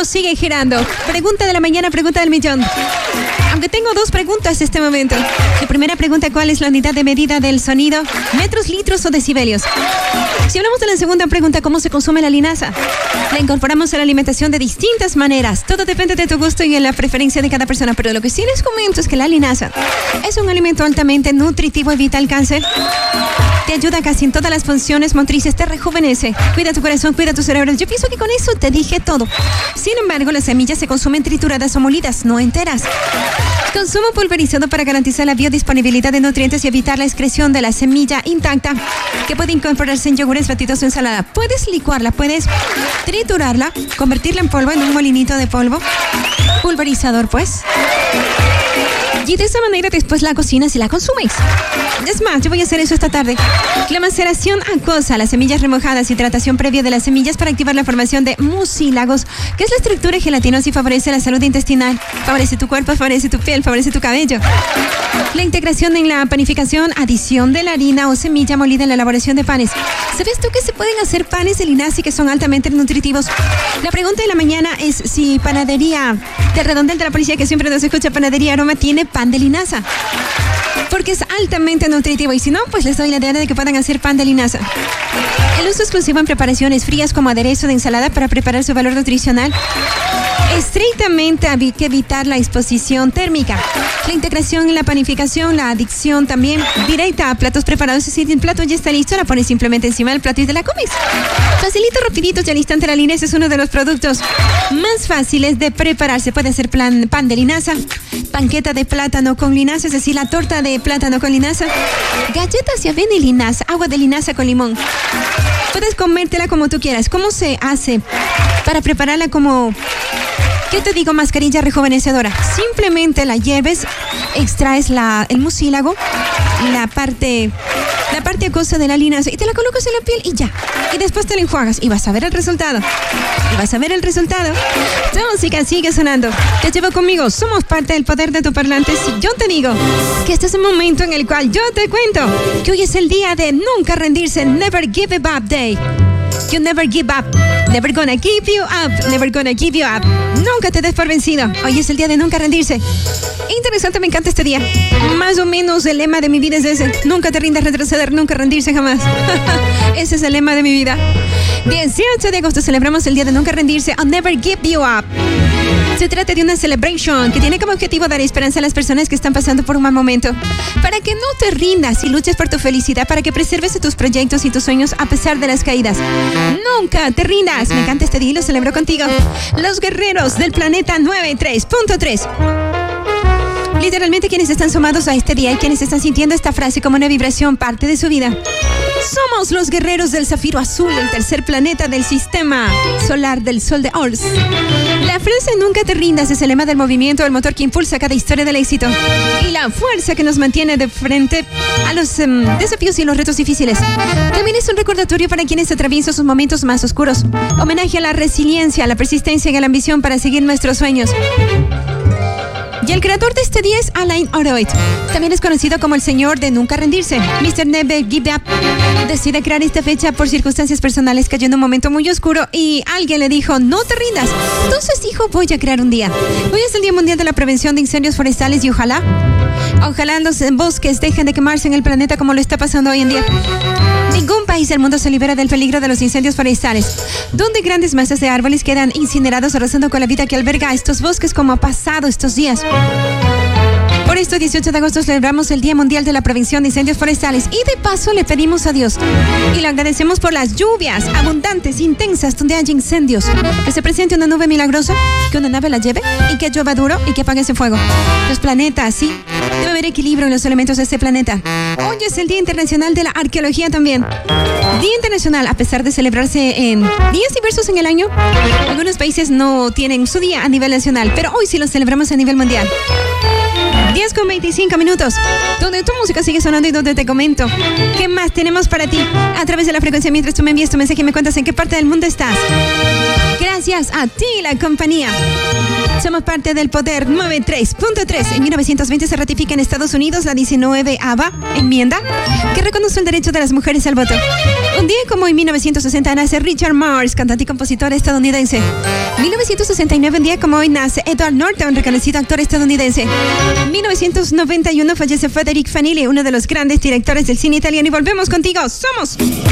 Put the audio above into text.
sigue girando. Pregunta de la mañana, pregunta del millón. Aunque tengo dos preguntas en este momento. La primera pregunta, ¿cuál es la unidad de medida del sonido? ¿Metros, litros o decibelios? Si hablamos de la segunda pregunta, ¿cómo se consume la linaza? La incorporamos a la alimentación de distintas maneras. Todo depende de tu gusto y de la preferencia de cada persona. Pero lo que sí les comento es que la linaza es un alimento altamente nutritivo, evita el cáncer, te ayuda casi en todas las funciones motrices, te rejuvenece, cuida tu corazón, cuida tu cerebro. Yo pienso que con eso te dije todo. Sin embargo, las semillas se consumen trituradas o molidas, no enteras. Consumo pulverizado para garantizar la biodisponibilidad de nutrientes y evitar la excreción de la semilla intacta que puede incorporarse en yogures, batidos o ensalada. Puedes licuarla, puedes triturarla, convertirla en polvo en un molinito de polvo. Pulverizador, pues. Y de esa manera después la cocinas y la consumes. Es más, yo voy a hacer eso esta tarde. La maceración acuosa, las semillas remojadas, hidratación previa de las semillas para activar la formación de mucílagos, que es la estructura gelatinosa y favorece la salud intestinal. Favorece tu cuerpo, favorece tu piel, favorece tu cabello. La integración en la panificación, adición de la harina o semilla molida en la elaboración de panes. ¿Sabes tú que se pueden hacer panes de linaza y que son altamente nutritivos? La pregunta de la mañana es si Panadería de Redondel de la Policía, que siempre nos escucha, Panadería Aroma, tiene pan de linaza, porque es altamente nutritivo, y si no, pues les doy la idea de que puedan hacer pan de linaza. El uso exclusivo en preparaciones frías como aderezo de ensalada para preparar su valor nutricional. Estrictamente hay que evitar la exposición térmica. La integración en la panificación, la adicción también directa a platos preparados. Es decir, el plato ya está listo, la pones simplemente encima del plato y te la comes. Facilito, rapidito, ya al instante la linaza es uno de los productos más fáciles de preparar. Se puede hacer pan de linaza, panqueta de plátano con linaza, es decir, la torta de plátano con linaza, galletas de avena y linaza, agua de linaza con limón. Puedes comértela como tú quieras. ¿Cómo se hace para prepararla como... ¿Qué te digo? Mascarilla rejuvenecedora. Simplemente la hierves, extraes el mucílago, la parte acuosa de la linaza y te la colocas en la piel y ya. Y después te la enjuagas y vas a ver el resultado. Tu música sigue sonando. Te llevo conmigo. Somos parte del poder de tu parlante. Si yo te digo que este es un momento en el cual yo te cuento que hoy es el día de nunca rendirse. Never give it up day. You never give up. Never gonna give you up. Never gonna give you up. Nunca te des por vencido. Hoy es el día de nunca rendirse. Interesante, me encanta este día. Más o menos el lema de mi vida es ese. Nunca te rindas, retroceder, nunca rendirse jamás. Ese es el lema de mi vida. 18 de agosto celebramos el día de nunca rendirse. I'll never give you up. Se trata de una celebration que tiene como objetivo dar esperanza a las personas que están pasando por un mal momento. Para que no te rindas y luches por tu felicidad, para que preserves tus proyectos y tus sueños a pesar de las caídas. Nunca te rindas. Me encanta este día y lo celebro contigo. Los guerreros del planeta 93.3. Literalmente quienes están sumados a este día y quienes están sintiendo esta frase como una vibración parte de su vida. Somos los guerreros del zafiro azul, el tercer planeta del sistema solar del sol de Ors. La frase nunca te rindas es el lema del movimiento, el motor que impulsa cada historia del éxito y la fuerza que nos mantiene de frente a los desafíos y los retos difíciles. También es un recordatorio para quienes atraviesan sus momentos más oscuros. Homenaje a la resiliencia, a la persistencia y a la ambición para seguir nuestros sueños. Y el creador de este día es Alain Oroid. También es conocido como el señor de nunca rendirse. Mr. Never Give Up decide crear esta fecha por circunstancias personales. Cayó en un momento muy oscuro y alguien le dijo, no te rindas. Entonces dijo, voy a crear un día. Hoy es el Día Mundial de la Prevención de Incendios Forestales y ojalá los bosques dejen de quemarse en el planeta como lo está pasando hoy en día. Ningún país del mundo se libera del peligro de los incendios forestales, donde grandes masas de árboles quedan incinerados, arrasando con la vida que alberga estos bosques como ha pasado estos días. Por esto, 18 de agosto celebramos el Día Mundial de la Prevención de Incendios Forestales y de paso le pedimos a Dios y le agradecemos por las lluvias abundantes, intensas, donde haya incendios, que se presente una nube milagrosa, que una nave la lleve y que llueva duro y que apague ese fuego. Los planetas, sí, debe haber equilibrio en los elementos de este planeta. Hoy es el Día Internacional de la Arqueología también. Día Internacional, a pesar de celebrarse en días diversos en el año, algunos países no tienen su día a nivel nacional, pero hoy sí lo celebramos a nivel mundial. 10:25, donde tu música sigue sonando y donde te comento qué más tenemos para ti a través de la frecuencia mientras tú me envías tu mensaje y me cuentas en qué parte del mundo estás. Gracias Gracias a ti la compañía. Somos parte del Poder 93.3. En 1920 se ratifica en Estados Unidos la 19ª enmienda que reconoce el derecho de las mujeres al voto. Un día como en 1960 nace Richard Marx, cantante y compositor estadounidense. 1969, un día como hoy, nace Edward Norton, reconocido actor estadounidense. 1991 fallece Federico Fellini, uno de los grandes directores del cine italiano. Y volvemos contigo. Somos